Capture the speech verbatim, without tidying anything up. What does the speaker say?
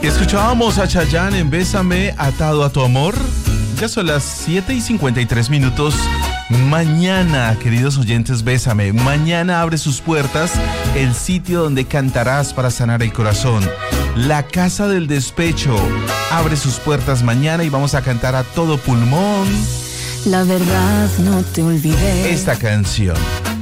Escuchábamos a Chayanne en Bésame, atado a tu amor. Ya son las siete y cincuenta y tres minutos. Mañana, queridos oyentes, Bésame. Mañana abre sus puertas el sitio donde cantarás para sanar el corazón. La Casa del Despecho abre sus puertas mañana y vamos a cantar a todo pulmón. La verdad, no te olvidé. Esta canción.